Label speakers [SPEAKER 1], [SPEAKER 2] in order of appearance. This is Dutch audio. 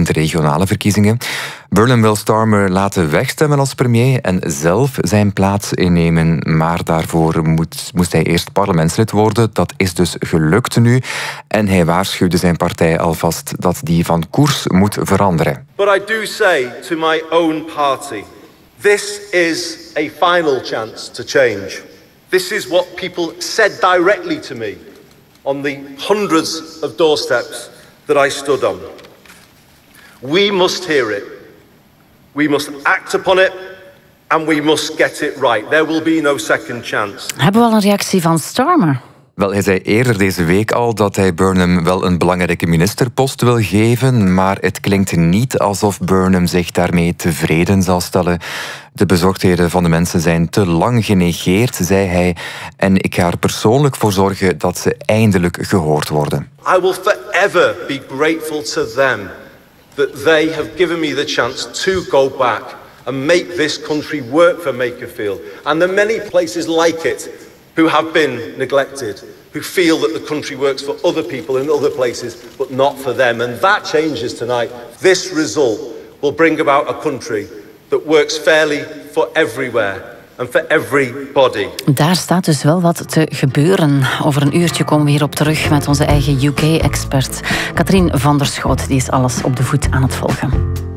[SPEAKER 1] de regionale verkiezingen. Burnham wil Starmer laten wegstemmen als premier en zelf zijn plaats innemen. Maar daarvoor moest hij eerst parlementslid worden. Dat is dus gelukt nu. En hij waarschuwde zijn partij alvast dat die van koers moet veranderen.
[SPEAKER 2] But I do say to my own party, this is a final chance to change. This is what people said directly to me on the hundreds of doorsteps that I stood on. We must hear it. We must act upon it. And we must get it right. There will be no second chance.
[SPEAKER 3] Hebben we al een reactie van Starmer?
[SPEAKER 1] Wel, hij zei eerder deze week al dat hij Burnham wel een belangrijke ministerpost wil geven, maar het klinkt niet alsof Burnham zich daarmee tevreden zal stellen. De bezorgdheden van de mensen zijn te lang genegeerd, zei hij, en ik ga er persoonlijk voor zorgen dat ze eindelijk gehoord worden.
[SPEAKER 2] I will forever be grateful to them that they have given me the chance to go back and make this country work for Makerfield. And there are many places like it who have been neglected, who feel that the country works for other people in other places, but not for them. And that changes tonight. This result will bring about a country that works fairly for everywhere and for everybody.
[SPEAKER 3] Daar staat dus wel wat te gebeuren. Over een uurtje komen we hierop terug met onze eigen UK-expert. Katrien van der Schoot, die is alles op de voet aan het volgen.